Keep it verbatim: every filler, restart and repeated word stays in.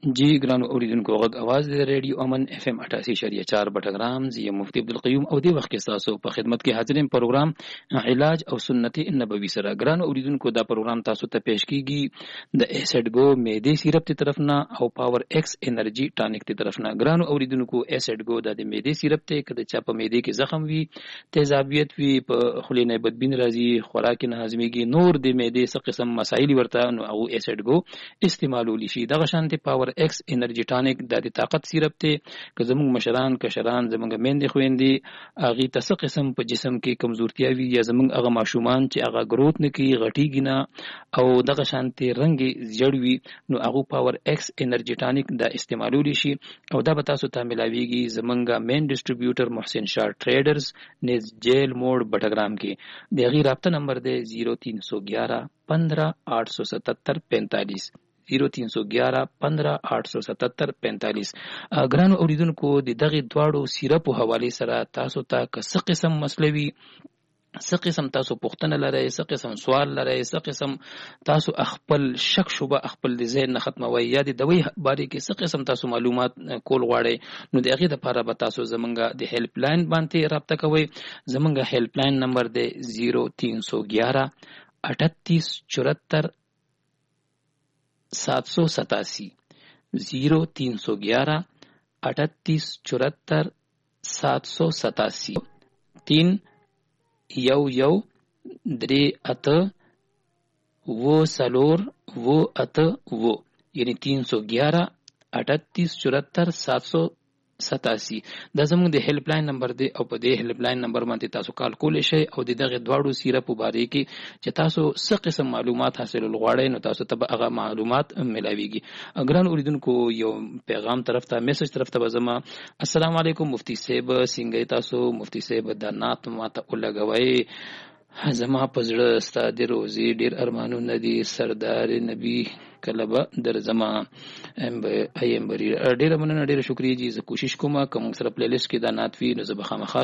जी ګرانو اوریدونکو غږ اواز د ریډیو امن اف ام اٹھاسی اشاریه چار بټګرام زی مفتی عبدالقیوم او د وخت کې تاسو په خدمت کې حاضرین پروګرام علاج او سنت نبوي سره ګرانو اوریدونکو دا پروګرام تاسو ته پیش کیږي د ایسډ گو معدې سیرپ ته طرف نه او پاور ایکس انرژي ټانیک ته طرف نه ګرانو اوریدونکو ایسډ گو د معدې سیرپ ته کده چا په معدې کې زخم وي تیزابیت وي په خولې نه بدبین راځي خوراک نه هضميږي نور د معدې څخه قسم مسایل ورته نو او ایسډ گو استعمالول شي دغه شانتي پاور ایکس انرژي ټانیک د طاقت سیرپ ته که زموږ مشران کشران زموږ میندې خويندې اغه تاسو قسم په جسم کې کمزورتیا وي یا زموږ هغه ماشومان چې هغه گروث نه کوي غټیږي نه او دغه شانتي رنگ جوړوي نو هغه پاور ایکس انرژي ټانیک د استعمالول شي او دا به تاسو ته ملاويږي زموږ مین ډسټریبیوټر محسن شاه ټریډرز نز جیل موډ بټګرام کې د غیر رابطه نمبر دی زیرو تین سو گیارہ پندرہ آٹھ سو ستتر پینتالیس زیرو تین سو گیارہ پندرہ آٹھ سو ستتر پینتالیس ګرانو اوریدونکو د دغه دواړو سیرپ حواله سره تاسو ته څه قسم مسلوي څه قسم تاسو پوښتنه لرئ څه قسم سوال لرئ څه قسم تاسو خپل شک شوبه خپل د ذهن ختموي یا د دوی باره کې څه قسم تاسو معلومات کول غواړئ نو د هغه لپاره به تاسو زمونږه د هیلپ لاین باندې رابطه کوئ زمونږه هیلپ لاین نمبر دی زیرو تین سو گیارہ اٹھتیس چورہتر سات سو ستاسی زیرو تین سو گیارہ اٹھتیس چورہتر سات سو ستاسی تین یو یو درې اته و سلور و اته و یعنی تین سو گیارہ اٹھتیس چورہتر سات سو ستاسی دا زموږ د هیلپ لاین نمبر دی او په دې هیلپ لاین نمبر باندې تاسو کال کولی شئ او د دغه دواړو سیرپ مبارک چې تاسو څه قسم معلومات حاصل لغواړئ نو تاسو ته هغه معلومات ملاويږي ګران اوریدونکو یو پیغام طرف ته میسج طرف ته بزما السلام علیکم مفتی صاحب څنګه تاسو مفتی صاحب د نات ماته ولګوي زما په زړه ستاسو روزي ډیر ارمانونه دي سردار نبی کله به در زما ایم بری ډیر مننه ډیر شکریا جی زه کوشش کوم کوم سره پلی لیست کې دا نات وی نو زه به خامخا